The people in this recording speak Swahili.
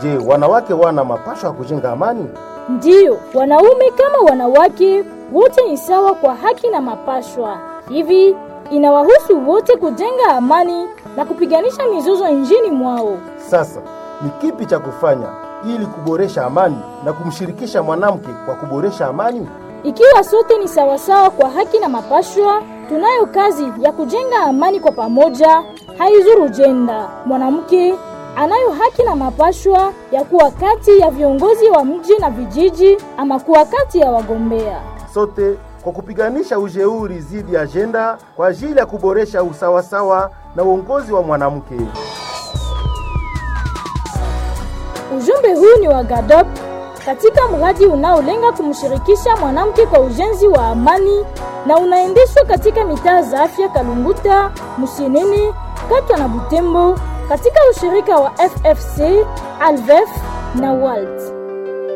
Je, wanawake wana mapasho ya kujenga amani? Ndiyo, wanaume kama wanawake wote ni sawa kwa haki na mapashwa. Hivi inawahusu wote kujenga amani na kupiganisha mizozo nchini mwao. Sasa ni kipi cha kufanya ili kuboresha amani na kumshirikisha mwanamke kwa kuboresha amani? Ikiwa sote ni sawasawa kwa haki na mapashwa, tunayo kazi ya kujenga amani kwa pamoja, haizuru jenda. Mwanamke anayo haki na mapashwa ya kuwa kati ya viongozi wa mji na vijiji ama kuwa kati ya wagombea. Sote kwa kupiganisha ujeuri zidi ya jenda kwa ajili ya kuboresha usawasawa na uongozi wa mwanamke. Ujumbe huu ni wa GADOP katika mradi unaolenga kumshirikisha mwanamke kwa ujenzi wa amani na unaendeshwa katika mitaa za afya Kalunguta, Musienene, Katwa na Butembo katika ushirika wa FFC, Alvef na WALT.